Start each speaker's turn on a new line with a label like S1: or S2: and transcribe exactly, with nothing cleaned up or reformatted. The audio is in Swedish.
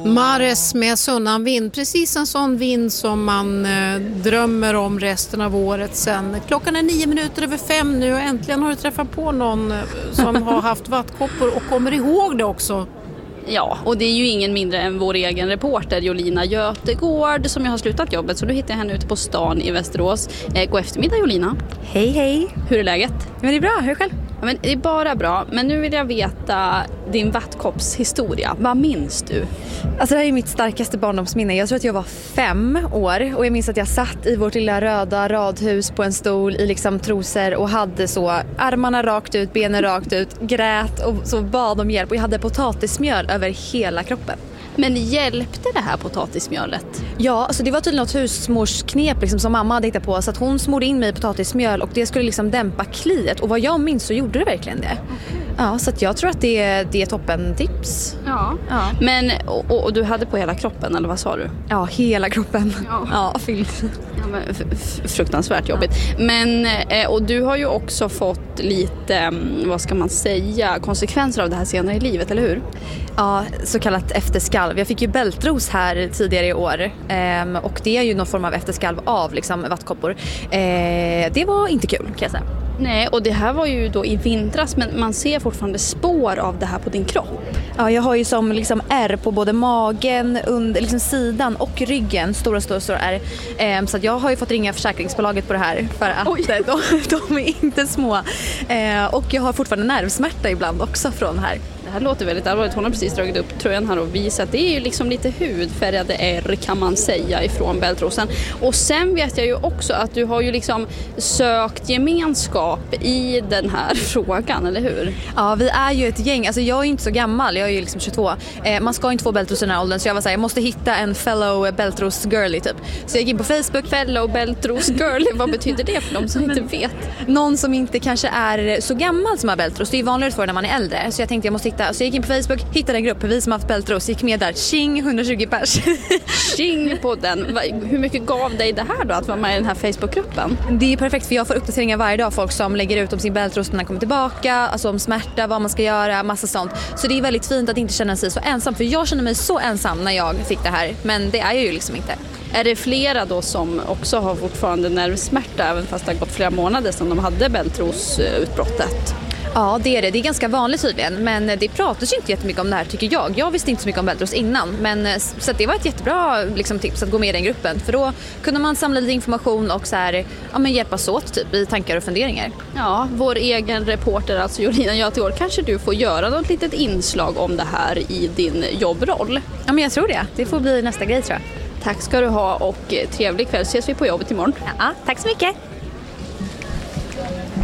S1: Mares med Sunnan vind, precis en sån vind som man eh, drömmer om resten av året sen. Klockan är nio minuter över fem nu och äntligen har du träffat på någon eh, som har haft vattkoppor och kommer ihåg det också.
S2: Ja, och det är ju ingen mindre än vår egen reporter Jolina Götegård som jag har slutat jobbet, så nu hittar jag henne ute på stan i Västerås. Eh, god eftermiddag Jolina.
S3: Hej hej.
S2: Hur är läget?
S3: Men det är bra, hur är det själv?
S2: Ja, men det är bara bra, men nu vill jag veta din vattkoppshistoria. Vad minns du?
S3: Alltså det här är mitt starkaste barndomsminne. Jag tror att jag var fem år och jag minns att jag satt i vårt lilla röda radhus på en stol i liksom trosor och hade så armarna rakt ut, benen rakt ut, grät och så bad om hjälp och jag hade potatismjöl över hela kroppen.
S2: Men hjälpte det här potatismjölet?
S3: Ja, alltså det var tydligen något husmorsknep liksom som mamma hade hittat på, så att hon smorde in mig i potatismjöl och det skulle liksom dämpa kliet, och vad jag minns så gjorde det verkligen det. Okay. Ja, så att jag tror att det, det är toppen tips.
S2: Ja, ja. Men och, och, och du hade på hela kroppen, eller vad sa du?
S3: Ja, hela kroppen. Ja, ja fyllt.
S2: Ja, men f- f- fruktansvärt jobbigt. Ja. Men, eh, och du har ju också fått lite, vad ska man säga, konsekvenser av det här senare i livet, eller hur?
S3: Ja, så kallat efterskalv. Jag fick ju bältros här tidigare i år ehm, och det är ju någon form av efterskalv av liksom, vattkoppor. Eh, det var inte kul, kan jag säga.
S2: Nej, och det här var ju då i vintras, men man ser fortfarande spår av det här på din kropp.
S3: Ja, jag har ju som liksom ärr på både magen, under, liksom sidan och ryggen, stora, stora, stora ärr. Ehm, så att jag har ju fått ringa försäkringsbolaget på det här för att de, de är inte små. Ehm, och jag har fortfarande nervsmärta ibland också från här.
S2: Det här låter väldigt allvarligt. Hon har precis dragit upp tröjan här och visat. Det är ju liksom lite hudfärgade ärr, kan man säga, ifrån bältrosen. Och sen vet jag ju också att du har ju liksom sökt gemenskap i den här frågan, eller hur?
S3: Ja, vi är ju ett gäng. Alltså jag är ju inte så gammal, jag är ju liksom tjugotvå. Eh, man ska inte få bältros i den här åldern, så jag var så här, jag måste hitta en fellow bältros girly typ. Så jag gick in på Facebook.
S2: Fellow bältros girly, vad betyder det för de som inte vet?
S3: Någon som inte kanske är så gammal som har bältros. Det är ju vanligare för när man är äldre. Så jag tänkte jag måste hitta. Så jag gick in på Facebook, hittade en grupp, vi som har haft bältros, gick med där, tjing, hundratjugo pers.
S2: Tjing på den. Hur mycket gav dig det här då, att vara med i den här Facebookgruppen?
S3: Det är perfekt, för jag får uppdateringar varje dag, folk som lägger ut om sin bältros när den kommer tillbaka, alltså om smärta, vad man ska göra, massa sånt. Så det är väldigt fint att inte känna sig så ensam, för jag känner mig så ensam när jag fick det här, men det är jag ju liksom inte.
S2: Är det flera då som också har fortfarande nervsmärta, även fast det har gått flera månader sedan de hade bältrosutbrottet?
S3: Ja, det är det. Det är ganska vanligt tydligen, men det pratas ju inte jättemycket om det här, tycker jag. Jag visste inte så mycket om bältros innan, men så det var ett jättebra liksom, tips att gå med i den gruppen, för då kunde man samla lite information och så här, ja, men hjälpas åt typ, i tankar och funderingar.
S2: Ja, vår egen reporter, alltså Jolina Götegård, kanske du får göra något litet inslag om det här i din jobbroll?
S3: Ja, men jag tror det. Det får bli nästa grej, tror jag.
S2: Tack ska du ha och trevlig kväll. Ses vi på jobbet imorgon.
S3: Ja, tack så mycket.